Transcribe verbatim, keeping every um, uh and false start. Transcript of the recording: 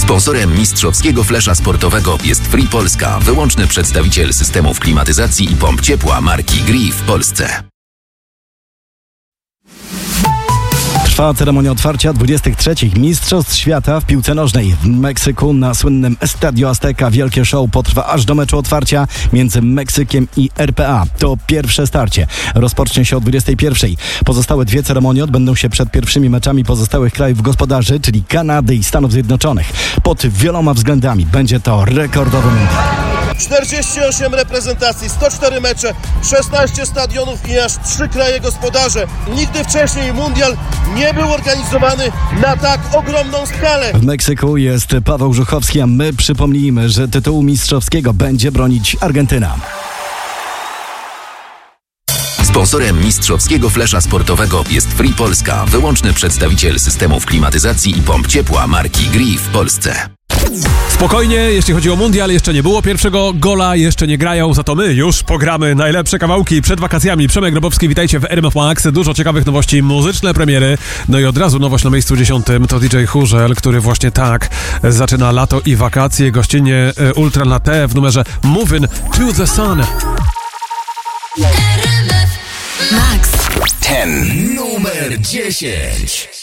Sponsorem mistrzowskiego flesza sportowego jest Free Polska, wyłączny przedstawiciel systemów klimatyzacji i pomp ciepła marki Gree w Polsce. Trwa ceremonia otwarcia dwudziestych trzecich Mistrzostw Świata w piłce nożnej. W Meksyku na słynnym Estadio Azteca wielkie show potrwa aż do meczu otwarcia między Meksykiem i R P A. To pierwsze starcie. Rozpocznie się o dwudziestej pierwszej. Pozostałe dwie ceremonie odbędą się przed pierwszymi meczami pozostałych krajów gospodarzy, czyli Kanady i Stanów Zjednoczonych. Pod wieloma względami będzie to rekordowy mundial. czterdzieści osiem reprezentacji, sto cztery mecze, szesnaście stadionów i aż trzy kraje gospodarze. Nigdy wcześniej mundial nie był organizowany na tak ogromną skalę. W Meksyku jest Paweł Żuchowski, a my przypomnijmy, że tytułu mistrzowskiego będzie bronić Argentyna. Sponsorem mistrzowskiego flesza sportowego jest Free Polska, wyłączny przedstawiciel systemów klimatyzacji i pomp ciepła marki Gree w Polsce. Spokojnie, jeśli chodzi o mundial, jeszcze nie było pierwszego gola, jeszcze nie grają, za to my już pogramy najlepsze kawałki przed wakacjami. Przemek Grabowski, witajcie w R M F Max. Dużo ciekawych nowości, muzyczne premiery. No i od razu nowość na miejscu dziesiątym to D J Hurzel, który właśnie tak zaczyna lato i wakacje. Gościnnie Ultra Latte w numerze Moving to the Sun. Max. Ten numer dziesięć.